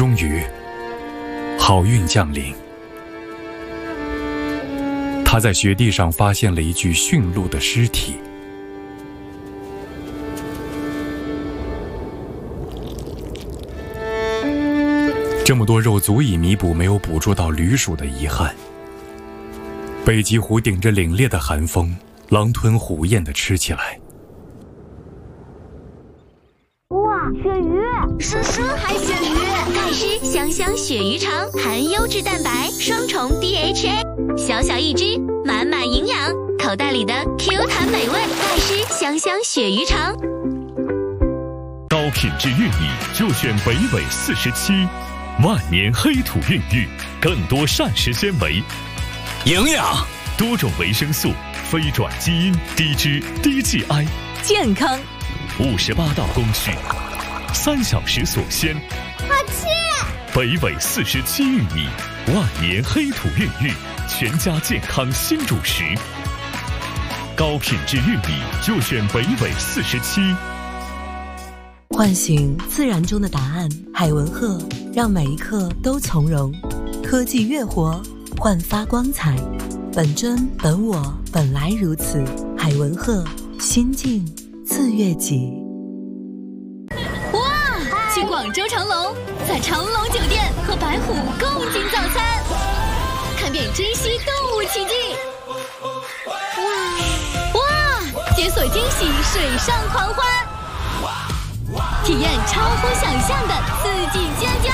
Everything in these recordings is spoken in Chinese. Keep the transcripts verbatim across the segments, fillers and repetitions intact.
终于，好运降临。他在雪地上发现了一具驯鹿的尸体。这么多肉足以弥补没有捕捉到驴鼠的遗憾。北极狐顶着凛冽的寒风，狼吞虎咽地吃起来。 哇，鳕鱼！ 叔叔还鳕鱼，盖施香香鳕鱼肠，含优质蛋白，双重 D H A， 小小一只，满满营养，口袋里的 Q 弹美味。盖施香香鳕鱼肠。 高品质玉米就选北纬四十七，万年黑土孕育，更多膳食纤维， 营养， 多种维生素，非转基因，低脂低 G I， 健康， 五十八道工序，三小时锁鲜。 好吃！ 北纬四十七玉米，万年黑土孕育，全家健康新主食。高品质玉米就选北纬四十七。 唤醒自然中的答案，海文鹤让每一刻都从容。科技乐活，焕发光彩。本真本我，本来如此。海文鹤，心境自悦己。 哇！去广州长隆，在长隆酒店和白虎共进早餐，看遍珍稀动物奇迹。哇！哇！解锁惊喜水上狂欢。体验超乎想象的刺激尖叫，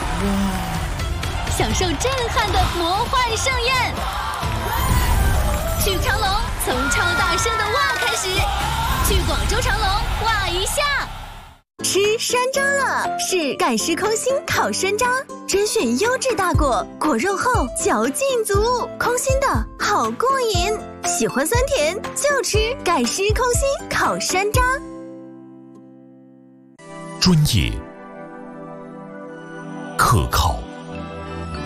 享受震撼的魔幻盛宴。去长隆，从超大声的哇开始，去广州长隆哇一下。 吃山楂了，是盖施空心烤山楂，甄选优质大果，果肉厚，嚼劲足，空心的好过瘾。喜欢酸甜就吃盖施空心烤山楂。 专业、可靠、